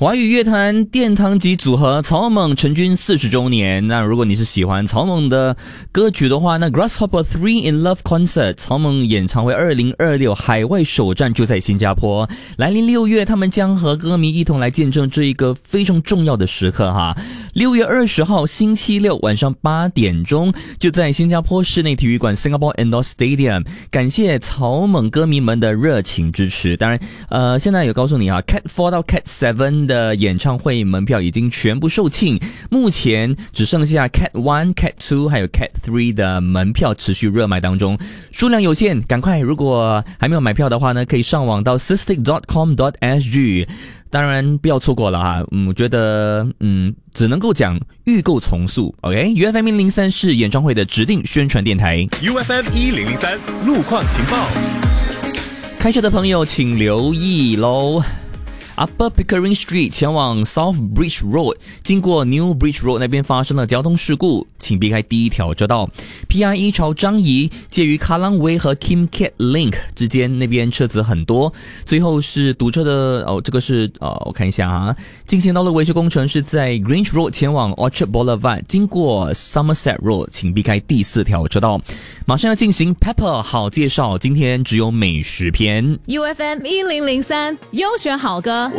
华语乐坛殿堂级组合草蜢成军40周年。那如果你是喜欢草蜢的歌曲的话，那 Grasshopper 3 in Love Concert 草蜢演唱会2026海外首站就在新加坡。来临6月，他们将和歌迷一同来见证这一个非常重要的时刻哈。6月20号星期六晚上8点钟，就在新加坡室内体育馆 Singapore Indoor Stadium。感谢草蜢歌迷们的热情支持。当然现在有告诉你啊 Cat 4到 Cat 7的演唱会门票已经全部售罄，目前只剩下 Cat 1、Cat 2还有 Cat 3的门票持续热卖当中，数量有限，赶快，如果还没有买票的话呢，可以上网到 sistik.com.sg， 当然不要错过了哈。我觉得只能够讲预购从速。 OK， UFM 103是演唱会的指定宣传电台。 UFM 1003路况情报， 开车的朋友请留意咯。Upper Pickering Street 前往 South Bridge Road， 经过 New Bridge Road 那边发生了交通事故，请避开第一条车道。PRE 朝樟宜介于 Kallang Way 和 Kim Keat Link 之间，那边车子很多。最后是堵车的这个是我看一下啊，进行道路维修工程是在 Grange Road 前往 Orchard Boulevard， 经过 Somerset Road， 请避开第4条车道。马上要进行 Pepper 好介绍，今天只有美食篇。 UFM 1003优选好歌